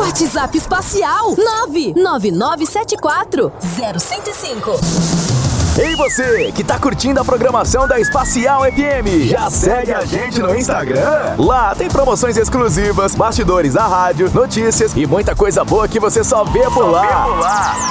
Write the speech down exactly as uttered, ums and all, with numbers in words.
WhatsApp Espacial nove nove nove sete quatro zero zero cinco. Ei você, que tá curtindo a programação da Espacial F M, já segue a gente no Instagram? Lá tem promoções exclusivas, bastidores da rádio, notícias e muita coisa boa que você só vê por lá.